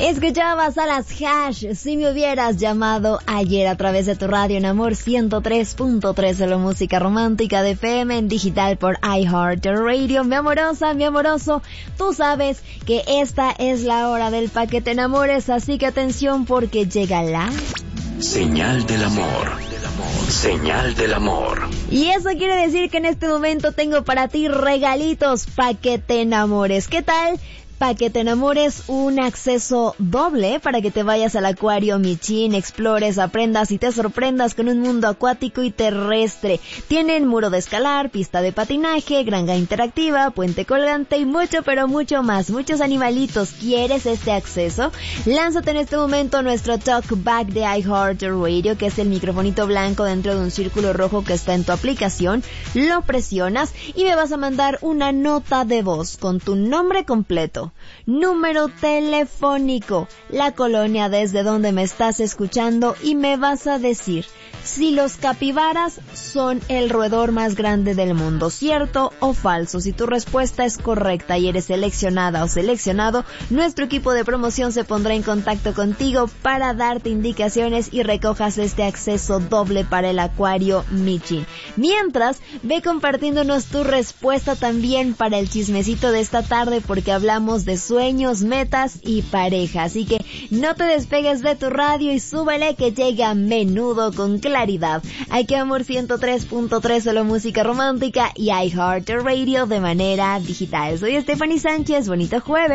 Escuchabas a las Hash, si me hubieras llamado ayer a través de tu radio en Amor 103.3, solo música romántica de FM en digital por iHeartRadio. Mi amorosa, mi amoroso, tú sabes que esta es la hora del paquete enamores, así que atención porque llega la... Señal del amor. Señal del amor. Y eso quiere decir que en este momento tengo para ti regalitos paquete enamores. ¿Qué tal? Paquete enamores, un acceso doble para que te vayas al acuario Michin, explores, aprendas y te sorprendas con un mundo acuático y terrestre. Tienen muro de escalar, pista de patinaje, granja interactiva, puente colgante y mucho pero mucho más. Muchos animalitos. ¿Quieres este acceso? Lánzate en este momento a nuestro talkback de iHeartRadio, que es el microfonito blanco dentro de un círculo rojo que está en tu aplicación. Lo presionas y me vas a mandar una nota de voz con tu nombre completo, número telefónico, la colonia desde donde me estás escuchando y me vas a decir si los capibaras son el roedor más grande del mundo, ¿cierto o falso? Si tu respuesta es correcta y eres seleccionada o seleccionado, nuestro equipo de promoción se pondrá en contacto contigo para darte indicaciones y recojas este acceso doble para el acuario Michin. Mientras, ve compartiéndonos tu respuesta también para el chismecito de esta tarde, porque hablamos de sueños, metas y pareja. Así que no te despegues de tu radio y súbele que llega Menudo con claridad. Aquí Amor 103.3, solo música romántica y iHeartRadio de manera digital. Soy Stephanie Sánchez, bonito jueves.